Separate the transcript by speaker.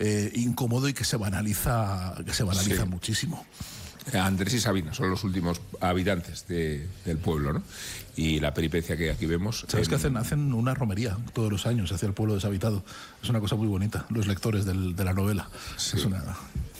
Speaker 1: incómodo y que se banaliza muchísimo.
Speaker 2: Andrés y Sabina son los últimos habitantes del pueblo, ¿no? Y la peripecia que aquí vemos...
Speaker 1: ¿Sabes que hacen una romería todos los años hacia el pueblo deshabitado? Es una cosa muy bonita, los lectores de la novela.
Speaker 2: Sí.
Speaker 1: Es una...